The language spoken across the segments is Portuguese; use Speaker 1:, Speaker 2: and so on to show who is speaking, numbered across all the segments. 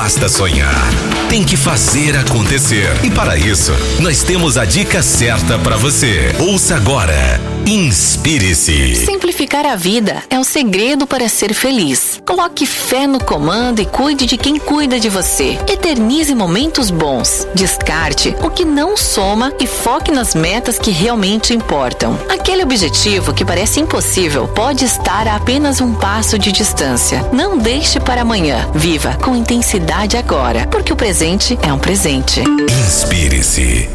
Speaker 1: basta sonhar. Tem que fazer acontecer. E para isso, nós temos a dica certa para você. Ouça agora. Inspire-se.
Speaker 2: Simplificar a vida é o segredo para ser feliz. Coloque fé no comando e cuide de quem cuida de você. Eternize momentos bons. Descarte o que não soma e foque nas metas que realmente importam. Aquele objetivo que parece impossível pode estar a apenas um passo de distância. Não deixe para amanhã. Viva com intensidade agora, porque o presente é um presente.
Speaker 1: Inspire-se.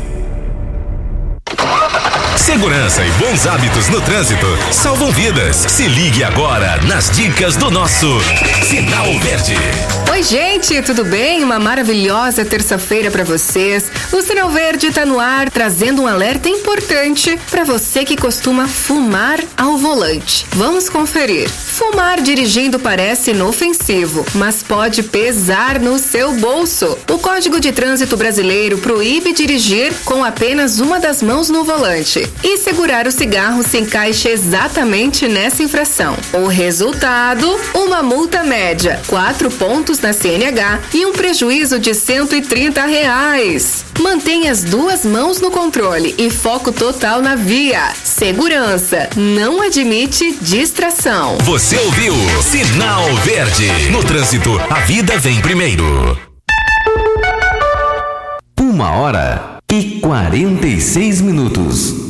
Speaker 1: Segurança e bons hábitos no trânsito salvam vidas. Se ligue agora nas dicas do nosso Sinal Verde.
Speaker 3: Oi, gente, tudo bem? Uma maravilhosa terça-feira para vocês. O Sinal Verde está no ar, trazendo um alerta importante para você que costuma fumar ao volante. Vamos conferir. Fumar dirigindo parece inofensivo, mas pode pesar no seu bolso. O Código de Trânsito Brasileiro proíbe dirigir com apenas uma das mãos no volante. E segurar o cigarro se encaixa exatamente nessa infração. O resultado, uma multa média, 4 pontos na CNH e um prejuízo de R$130. Mantenha as duas mãos no controle e foco total na via. Segurança não admite distração.
Speaker 1: Você ouviu Sinal Verde. No trânsito, a vida vem primeiro.
Speaker 4: 1h46.